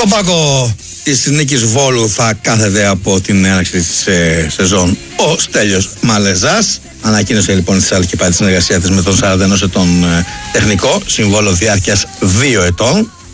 Στον πάγκο της Νίκης Βόλου θα κάθεται από την έναρξη της σεζόν ο Στέλιος Μαλεζάς. Ανακοίνωσε λοιπόν η Θεσσαλονίκη τη συνεργασία της με τον 41 ετών τεχνικό, συμβόλαιο διάρκειας 2 ετών.